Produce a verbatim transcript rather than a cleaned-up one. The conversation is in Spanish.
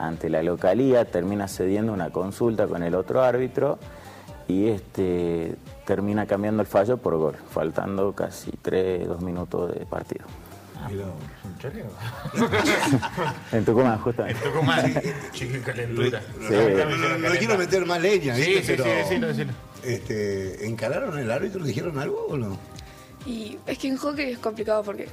ante la localía, termina cediendo una consulta con el otro árbitro y este, termina cambiando el fallo por gol, faltando casi tres, dos minutos de partido. Pero, ¿un choreo? En Tucumán, justamente. En Tucumán, chiquín calentura. Sí. No, no, no quiero meter más leña, sí, ¿viste? sí, Pero, sí, decilo, decilo. Este, ¿encararon el árbitro? ¿Dijeron algo o no? Y es que en hockey es complicado porque